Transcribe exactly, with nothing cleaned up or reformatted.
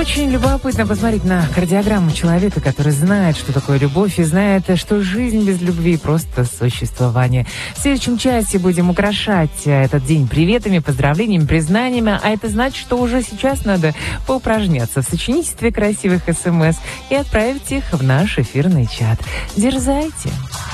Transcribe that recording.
Очень любопытно посмотреть на кардиограмму человека, который знает, что такое любовь, и знает, что жизнь без любви просто существование. В следующем часе будем украшать этот день приветами, поздравлениями, признаниями, а это значит, что уже сейчас надо поупражняться в сочинительстве красивых смс и отправить их в наш эфирный чат. Дерзайте!